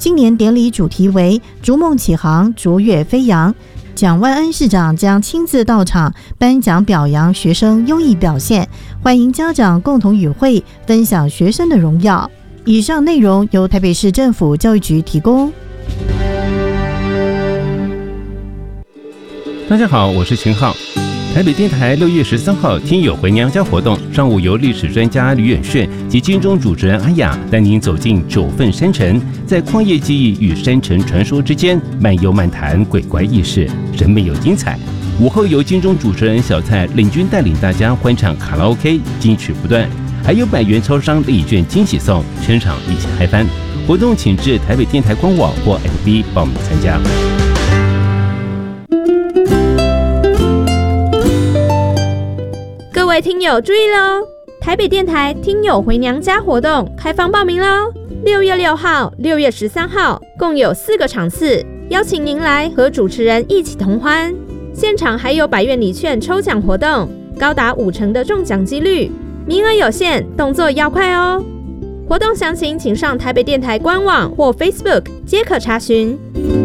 今年典礼主题为逐梦启航，卓越飞扬。蒋万安市长将亲自到场颁奖表扬学生优异表现，欢迎家长共同与会分享学生的荣耀。以上内容由台北市政府教育局提供。 大家好，我是秦浩。台北电台6月13号听友回娘家活动，上午由历史专家吕远炫及金钟主持人阿雅带您走进九份山城，在旷野记忆与山城传说之间漫游漫谈鬼怪轶事，人美又精彩。午后由金钟主持人小蔡领军带领大家欢唱卡拉 OK， 金曲不断，还有100元超商礼券惊喜送，全场一起嗨翻。活动请至台北电台官网或 FB 报名参加。 各位听友注意喽！台北电台听友回娘家活动开放报名喽！6月6号、6月13号共有4个场次，邀请您来和主持人一起同欢。现场还有100元礼券抽奖活动，高达50%的中奖几率，名额有限，动作要快哦！活动详情请上台北电台官网或 Facebook 皆可查询。